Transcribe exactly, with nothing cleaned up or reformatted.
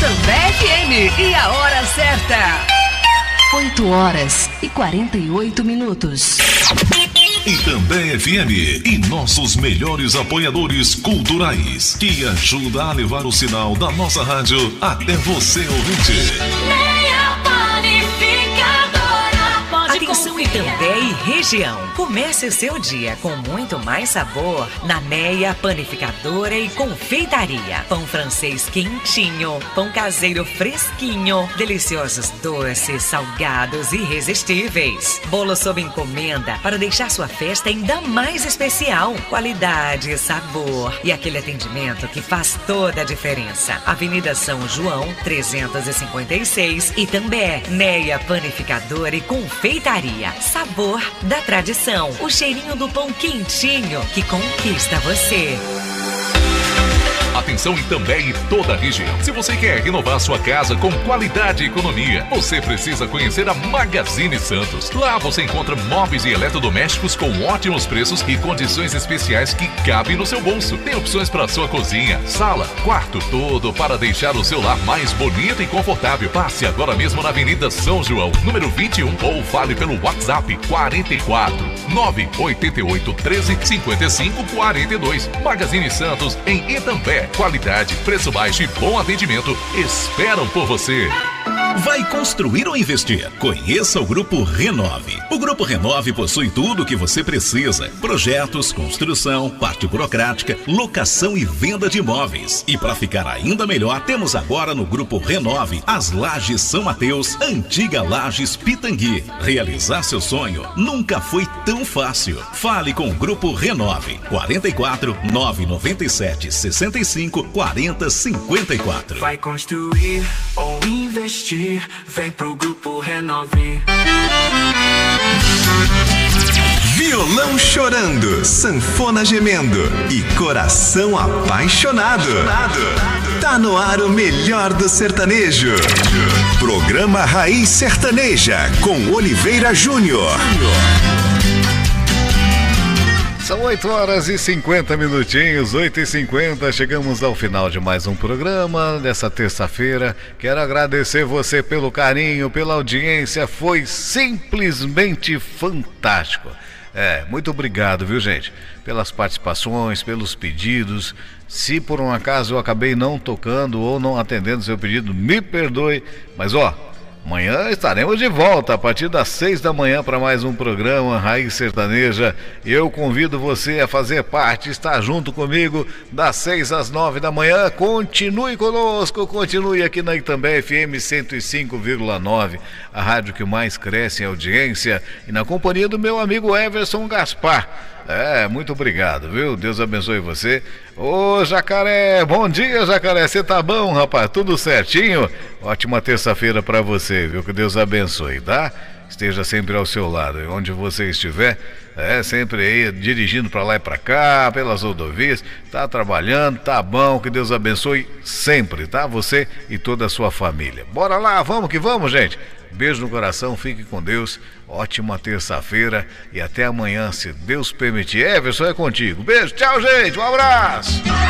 Itambé F M e a hora certa. oito horas e quarenta e oito minutos. Itambé F M e nossos melhores apoiadores culturais, que ajuda a levar o sinal da nossa rádio até você, ouvinte. Atenção Itambé e região. Comece o seu dia com muito mais sabor na Neia Panificadora e Confeitaria. Pão francês quentinho, pão caseiro fresquinho, deliciosos doces, salgados irresistíveis. Bolo sob encomenda para deixar sua festa ainda mais especial. Qualidade, sabor e aquele atendimento que faz toda a diferença. Avenida São João, trezentos e cinquenta e seis, Itambé. Neia Panificadora e Confeitaria. Sabor da tradição. O cheirinho do pão quentinho que conquista você. Atenção Itambé e toda a região. Se você quer renovar sua casa com qualidade e economia, você precisa conhecer a Magazine Santos. Lá você encontra móveis e eletrodomésticos com ótimos preços e condições especiais que cabem no seu bolso. Tem opções para sua cozinha, sala, quarto, todo para deixar o seu lar mais bonito e confortável. Passe agora mesmo na Avenida São João, número vinte e um, ou fale pelo WhatsApp quarenta e quatro, nove oito oito, treze, cinquenta e cinco, quarenta e dois. Magazine Santos em Itambé. Qualidade, preço baixo e bom atendimento esperam por você. Vai construir ou investir? Conheça o Grupo Renove. O Grupo Renove possui tudo o que você precisa: projetos, construção, parte burocrática, locação e venda de imóveis. E para ficar ainda melhor, temos agora no Grupo Renove as Lajes São Mateus, antiga Lajes Pitangui. Realizar seu sonho nunca foi tão fácil. Fale com o Grupo Renove. quarenta e quatro, nove nove sete, sessenta e cinco, quarenta, cinquenta e quatro. Vai construir ou investir? Vem pro Grupo Renove. Violão chorando, sanfona gemendo e coração apaixonado. Tá no ar o melhor do sertanejo. Programa Raiz Sertaneja com Oliveira Júnior. São oito horas e cinquenta minutinhos, oito e cinquenta, chegamos ao final de mais um programa dessa terça-feira. Quero agradecer você pelo carinho, pela audiência, foi simplesmente fantástico. É, muito obrigado, viu, gente, pelas participações, pelos pedidos. Se por um acaso eu acabei não tocando ou não atendendo seu pedido, me perdoe, mas ó, amanhã estaremos de volta a partir das seis da manhã para mais um programa Raiz Sertaneja. Eu convido você a fazer parte, estar junto comigo das seis às nove da manhã. Continue conosco, continue aqui na Itambé F M cento e cinco vírgula nove, a rádio que mais cresce em audiência, e na companhia do meu amigo Everson Gaspar. É, muito obrigado, viu? Deus abençoe você. Ô, Jacaré, bom dia, Jacaré. Você tá bom, rapaz? Tudo certinho? Ótima terça-feira pra você, viu? Que Deus abençoe, tá? Esteja sempre ao seu lado, onde você estiver, é, sempre aí dirigindo pra lá e pra cá, pelas rodovias, tá trabalhando, tá bom, que Deus abençoe sempre, tá? Você e toda a sua família. Bora lá, vamos que vamos, gente. Beijo no coração, fique com Deus, ótima terça-feira e até amanhã, se Deus permitir. Everson, é contigo. Beijo, tchau, gente, um abraço.